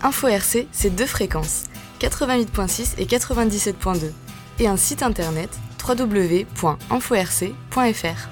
Info RC, c'est 2 fréquences, 88.6 et 97.2, et un site internet www.inforc.fr.